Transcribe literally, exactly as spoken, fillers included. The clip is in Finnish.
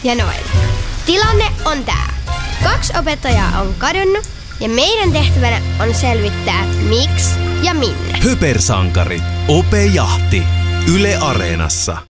ja Noel. Tilanne on tää. Kaksi opettajaa on kadonnut ja meidän tehtävänä on selvittää miksi ja minne. Höpersankarit. Ope Jahti. Yle Areenassa.